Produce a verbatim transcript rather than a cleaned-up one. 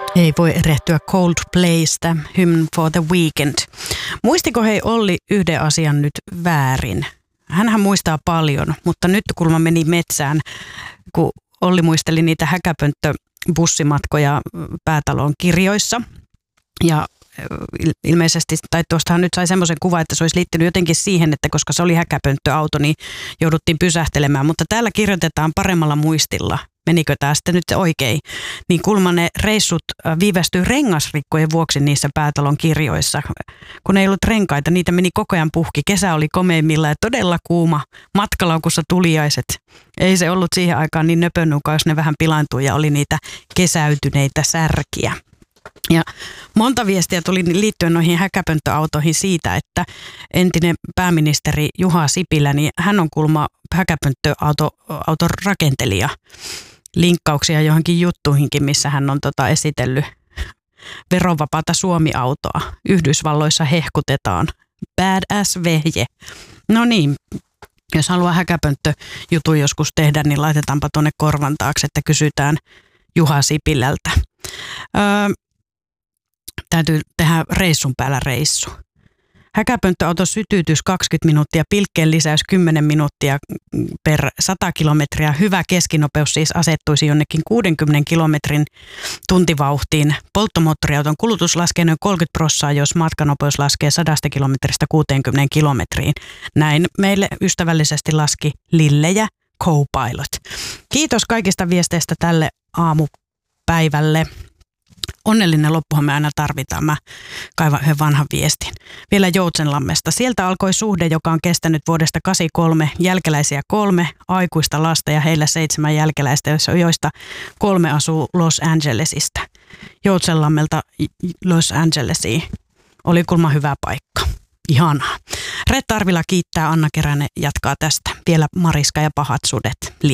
Ei voi erehtyä Coldplaystä, Hymn for the Weekend. Muistiko hei Olli yhden asian nyt väärin? Hänhän muistaa paljon, mutta nyt kun mä menin metsään, kun Olli muisteli niitä häkäpönttöbussimatkoja Päätalon kirjoissa. Ja ilmeisesti, tai tuostahan nyt sai semmoisen kuvan, että se olisi liittynyt jotenkin siihen, että koska se oli häkäpönttöauto, niin jouduttiin pysähtelemään. Mutta täällä kirjoitetaan paremmalla muistilla. Menikö tämä sitten nyt oikein? Niin kuulemma ne reissut viivästyi rengasrikkojen vuoksi niissä Päätalon kirjoissa. Kun ei ollut renkaita, niitä meni koko ajan puhki. Kesä oli komeimmilla ja todella kuuma. Matkalaukussa tuliaiset. Ei se ollut siihen aikaan niin nöpönnukaan, jos ne vähän pilaantui ja oli niitä kesäytyneitä särkiä. Ja monta viestiä tuli liittyen noihin häkäpönttöautoihin siitä, että entinen pääministeri Juha Sipilä, niin hän on kuulemma häkäpönttöauton rakentelija. Linkkauksia johonkin juttuihinkin, missä hän on tota esitellyt verovapaata Suomi-autoa. Yhdysvalloissa hehkutetaan. Badass vehje. No niin, jos haluaa häkäpönttöjutun joskus tehdä, niin laitetaanpa tuonne korvan taakse, että kysytään Juha Sipilältä. Öö, täytyy tehdä reissun päällä reissu. Häkäpönttöauto sytytys kaksikymmentä minuuttia, pilkkeen lisäys kymmenen minuuttia per sata kilometriä. Hyvä keskinopeus siis asettuisi jonnekin kuudenkymmenen kilometrin tuntivauhtiin. Polttomoottoriauton kulutus laskee noin kolmekymmentä prosenttia, jos matkanopeus laskee sadasta kilometristä kuuteenkymmeneen kilometriin. Näin meille ystävällisesti laski Lille ja Co-Pilot. Kiitos kaikista viesteistä tälle aamupäivälle. Onnellinen loppuhan me aina tarvitaan. Mä kaivan yhden vanhan viestin. Vielä Joutsenlammesta. Sieltä alkoi suhde, joka on kestänyt vuodesta kahdeksankymmentäkolme, jälkeläisiä kolme, aikuista lasta ja heillä seitsemän jälkeläistä, joista kolme asuu Los Angelesista. Joutsenlammelta Los Angelesiin. Oli kulma hyvä paikka. Ihanaa. Retta Arvila kiittää, Anna Keränen jatkaa tästä. Vielä Mariska ja pahat sudet.